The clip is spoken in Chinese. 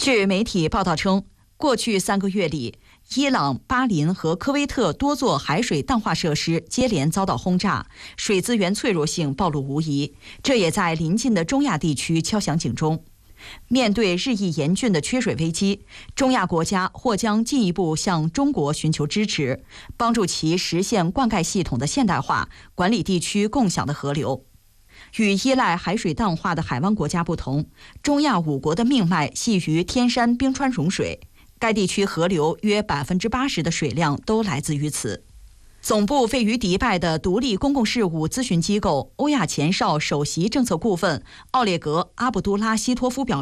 据媒体报道称，过去3个月里，伊朗、巴林和科威特多座海水淡化设施接连遭到轰炸，水资源脆弱性暴露无遗，这也在邻近的中亚地区敲响警钟。面对日益严峻的缺水危机，中亚国家或将进一步向中国寻求支持，帮助其实现灌溉系统的现代化，管理地区共享的河流。与依赖海水淡化的海湾国家不同，中亚5国的命脉系于天山冰川融水，该地区河流约80%的水量都来自于此。总部位于迪拜的独立公共事务咨询机构欧亚前哨首席政策顾问奥列格·阿卜杜拉希托夫表示，